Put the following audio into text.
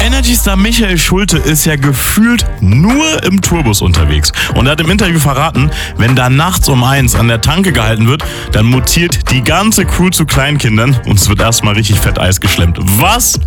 Energy-Star Michael Schulte ist ja gefühlt nur im Tourbus unterwegs und er hat im Interview verraten, wenn da nachts um 1 an der Tanke gehalten wird, dann mutiert die ganze Crew zu Kleinkindern und es wird erstmal richtig fett Eis geschlemmt. Was?